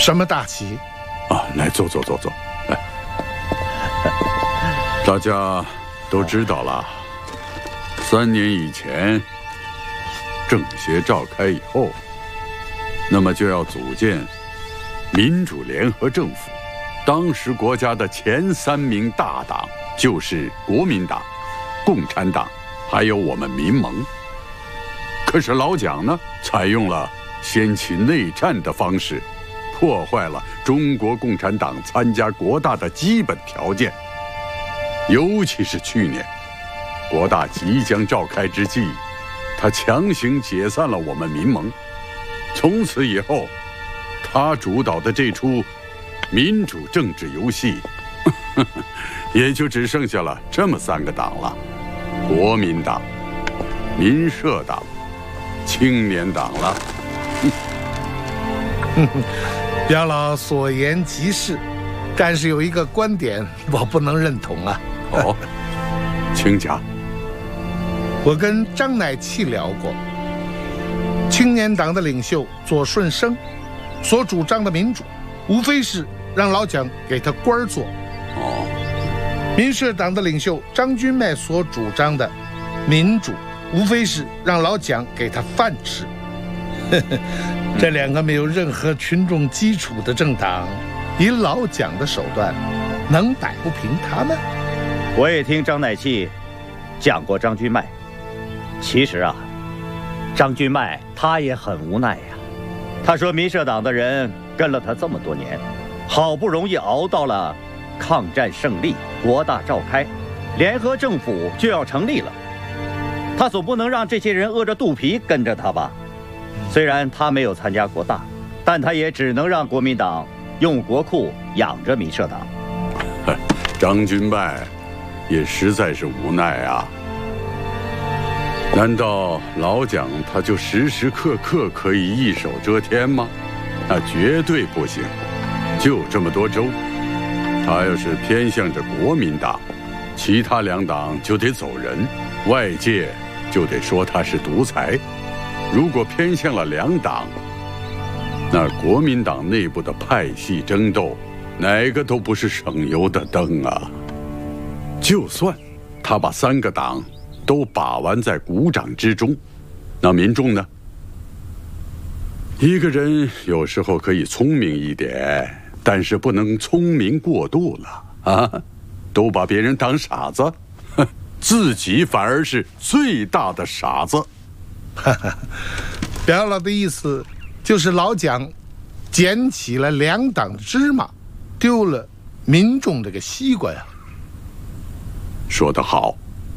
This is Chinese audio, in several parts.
什么大旗？ 啊，来坐，来。大家都知道了，3年以前政协召开以后，那么就要组建民主联合政府。当时国家的前3名大党就是国民党、共产党，还有我们民盟。可是老蒋呢，采用了先起内战的方式，破坏了中国共产党参加国大的基本条件。尤其是去年国大即将召开之际，他强行解散了我们民盟。从此以后，他主导的这出民主政治游戏也就只剩下了这么3个党了：国民党、民社党、青年党了。 表老所言极是，但是有一个观点我不能认同啊。 哦，请讲。 我跟张乃器聊过，青年党的领袖左舜生所主张的民主，无非是让老蒋给他官做。 哦， 民社党的领袖张君迈所主张的民主，无非是让老蒋给他饭吃。这2个没有任何群众基础的政党，以老蒋的手段，能摆不平他们？ 我也听张乃器讲过张君迈。其实啊，张君迈他也很无奈呀。他说民社党的人跟了他这么多年，好不容易熬到了抗战胜利，国大召开，联合政府就要成立了，他总不能让这些人饿着肚皮跟着他吧？虽然他没有参加国大，但他也只能让国民党用国库养着民社党。 张君迈也实在是无奈啊。难道老蒋他就时时刻刻可以一手遮天吗？那绝对不行。就这么多州，他要是偏向着国民党，其他2党就得走人，外界就得说他是独裁。如果偏向了2党，那国民党内部的派系争斗，哪个都不是省油的灯啊。就算他把3个党都把玩在股掌之中，那民众呢？一个人有时候可以聪明一点，但是不能聪明过度了啊！都把别人当傻子，自己反而是最大的傻子。 表老的意思就是老蒋捡起了2党的芝麻，丢了民众这个西瓜呀。 说得好。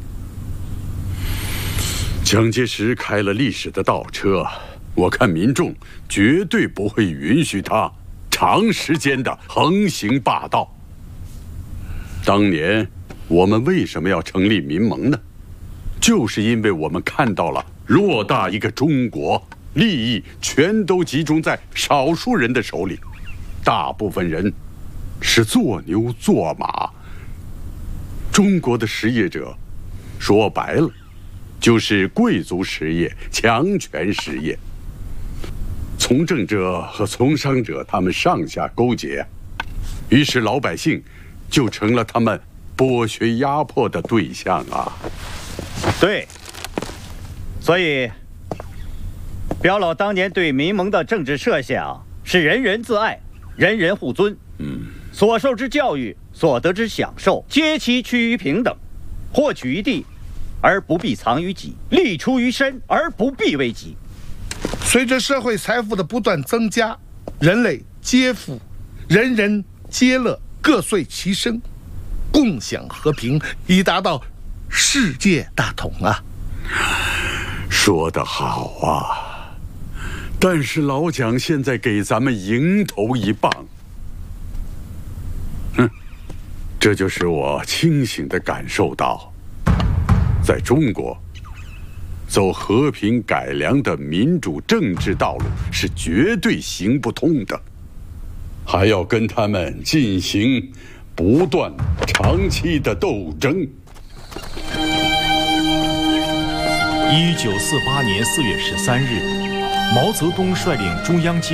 蒋介石开了历史的倒车，我看民众绝对不会允许他长时间的横行霸道。当年我们为什么要成立民盟呢？就是因为我们看到了偌大一个中国，利益全都集中在少数人的手里，大部分人是做牛做马。中国的实业者，说白了，就是贵族实业、强权实业。从政者和从商者他们上下勾结，于是老百姓就成了他们剥削压迫的对象啊。 对，所以表老当年对民盟的政治设想是人人自爱，人人互尊。所受之教育，所得之享受，皆其趋于平等，获取于地，而不必藏于己；利出于身，而不必为己。 随着社会财富的不断增加，人类皆富，人人皆乐，各遂其身，共享和平，以达到世界大同啊。 说得好啊！但是老蒋现在给咱们迎头一棒，这就使我清醒地感受到，在中国，走和平改良的民主政治道路是绝对行不通的，还要跟他们进行不断、长期的斗争。 1948年4月13日，毛泽东率领中央机